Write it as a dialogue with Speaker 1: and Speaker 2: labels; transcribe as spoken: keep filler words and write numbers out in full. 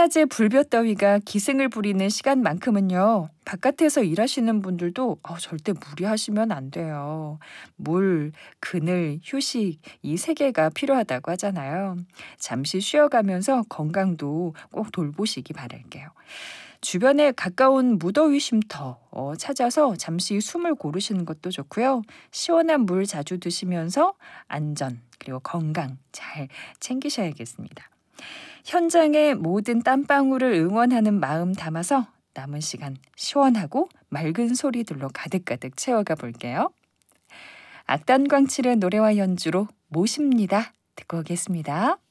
Speaker 1: 한낮의 불볕더위가 기승을 부리는 시간만큼은요, 바깥에서 일하시는 분들도 어, 절대 무리하시면 안 돼요. 물, 그늘, 휴식, 이 세 개가 필요하다고 하잖아요. 잠시 쉬어가면서 건강도 꼭 돌보시기 바랄게요. 주변에 가까운 무더위 쉼터 어, 찾아서 잠시 숨을 고르시는 것도 좋고요. 시원한 물 자주 드시면서 안전 그리고 건강 잘 챙기셔야겠습니다. 현장의 모든 땀방울을 응원하는 마음 담아서 남은 시간 시원하고 맑은 소리들로 가득가득 채워가 볼게요. 악단광칠의 노래와 연주로 모십니다. 듣고 오겠습니다.